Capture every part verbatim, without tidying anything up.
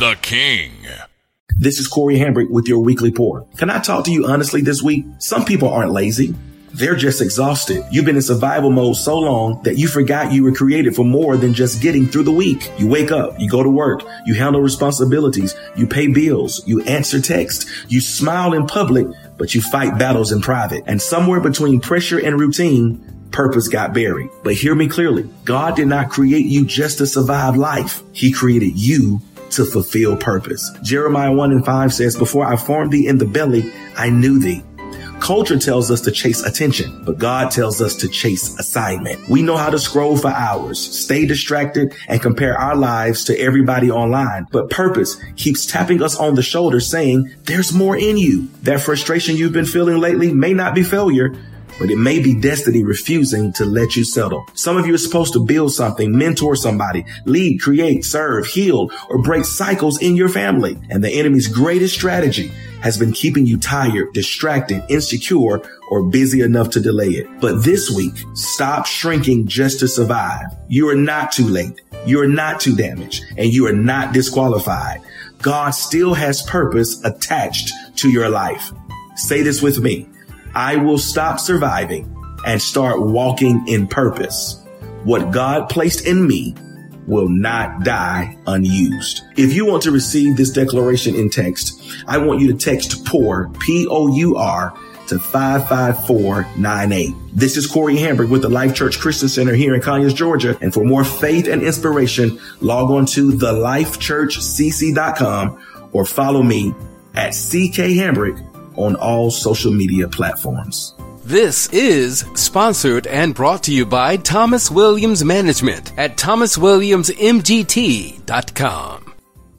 the King. This is Corey Hambrick with your weekly pour. Can I talk to you honestly this week? Some people aren't lazy. They're just exhausted. You've been in survival mode so long that you forgot you were created for more than just getting through the week. You wake up, you go to work, you handle responsibilities, you pay bills, you answer text, you smile in public, but you fight battles in private. And somewhere between pressure and routine, purpose got buried. But hear me clearly. God did not create you just to survive life. He created you to fulfill purpose. Jeremiah one and five says, before I formed thee in the belly, I knew thee. Culture tells us to chase attention, but God tells us to chase assignment. We know how to scroll for hours, stay distracted, and compare our lives to everybody online. But purpose keeps tapping us on the shoulder saying, there's more in you. That frustration you've been feeling lately may not be failure, but it may be destiny refusing to let you settle. Some of you are supposed to build something, mentor somebody, lead, create, serve, heal, or break cycles in your family. And the enemy's greatest strategy has been keeping you tired, distracted, insecure, or busy enough to delay it. But this week, stop shrinking just to survive. You are not too late. You are not too damaged, and you are not disqualified. God still has purpose attached to your life. Say this with me. I will stop surviving and start walking in purpose. What God placed in me will not die unused. If you want to receive this declaration in text, I want you to text POUR, P O U R, to five five four nine eight. This is Corey Hambrick with the Life Church Christian Center here in Conyers, Georgia. And for more faith and inspiration, log on to the life church c c dot com or follow me at C K Hambrick on all social media platforms. This is sponsored and brought to you by Thomas Williams Management at thomas williams m g t dot com.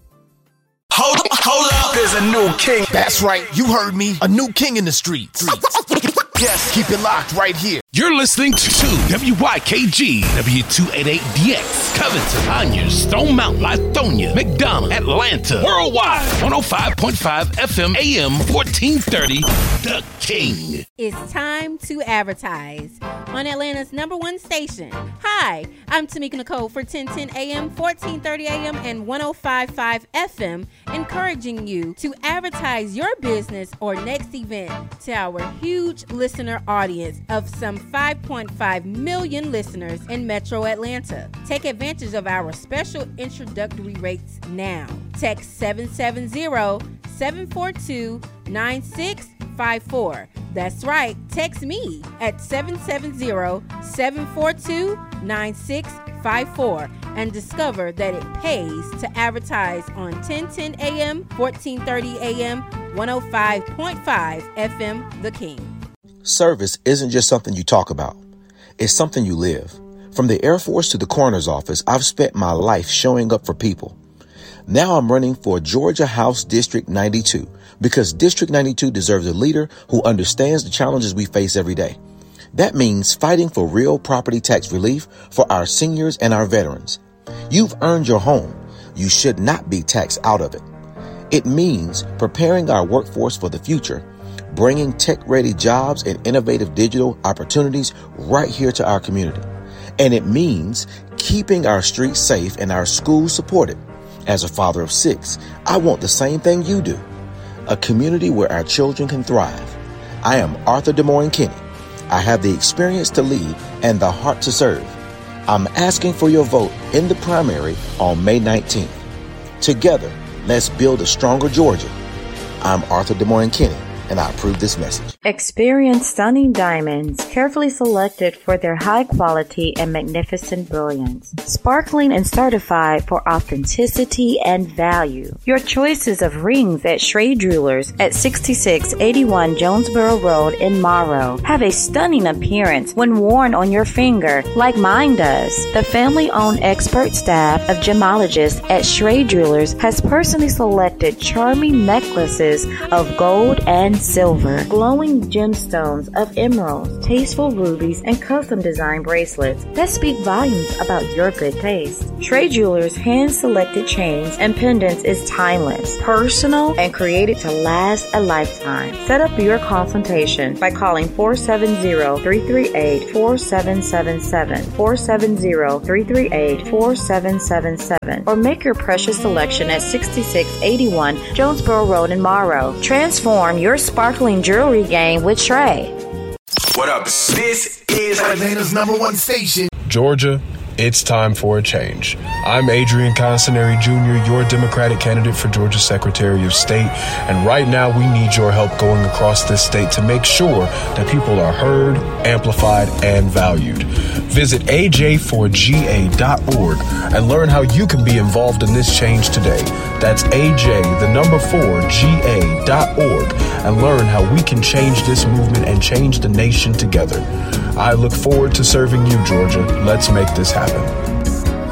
Hold, hold up, there's a new king. That's right, you heard me. A new king in the streets. Yes, keep it locked right here. You're listening to W Y K G, W two eighty-eight D X, Covington, Conyers, Stone Mountain, Lithonia, McDonough, Atlanta, worldwide, one oh five point five F M, A M, fourteen thirty, The King. It's time to advertise on Atlanta's number one station. Hi, I'm Tamika Nicole for ten ten A M, fourteen thirty A M, and one oh five point five F M, encouraging you to advertise your business or next event to our huge listener audience of some five point five million listeners in Metro Atlanta. Take advantage of our special introductory rates now. Text seven seven zero, seven four two, nine six five four. That's right, text me at seven seven zero, seven four two, nine six five four and discover that it pays to advertise on ten ten A M, fourteen thirty A M, one oh five point five F M, The King. Service isn't just something you talk about. It's something you live. From the Air Force to the coroner's office, I've spent my life showing up for people. Now I'm running for Georgia House District ninety-two because District ninety-two deserves a leader who understands the challenges we face every day. That means fighting for real property tax relief for our seniors and our veterans. You've earned your home. You should not be taxed out of it. It means preparing our workforce for the future, bringing tech-ready jobs and innovative digital opportunities right here to our community. And it means keeping our streets safe and our schools supported. As a father of six, I want the same thing you do. A community where our children can thrive. I am Arthur DeMorin Kinney. I have the experience to lead and the heart to serve. I'm asking for your vote in the primary on May nineteenth. Together, let's build a stronger Georgia. I'm Arthur DeMorin Kinney, and I approve this message. Experience stunning diamonds, carefully selected for their high quality and magnificent brilliance. Sparkling and certified for authenticity and value. Your choices of rings at Schrade Jewelers at sixty-six eighty-one Jonesboro Road in Morrow have a stunning appearance when worn on your finger, like mine does. The family-owned expert staff of gemologists at Schrade Jewelers has personally selected charming necklaces of gold and silver, glowing gemstones of emeralds, tasteful rubies, and custom designed bracelets that speak volumes about your good taste. Trey Jewelers' hand-selected chains and pendants is timeless, personal, and created to last a lifetime. Set up your consultation by calling four seven zero, three three eight, four seven seven seven, four seven zero, three three eight, four seven seven seven, or make your precious selection at sixty-six eighty-one Jonesboro Road in Morrow. Transform your sparkling jewelry game with Trey. What up? This is Atlanta's number one station. Georgia, it's time for a change. I'm Adrian Consinari Junior, your Democratic candidate for Georgia Secretary of State, and right now we need your help going across this state to make sure that people are heard, amplified, and valued. Visit A J four G A dot org and learn how you can be involved in this change today. That's A J, the number four, G A dot org, and learn how we can change this movement and change the nation together. I look forward to serving you, Georgia. Let's make this happen.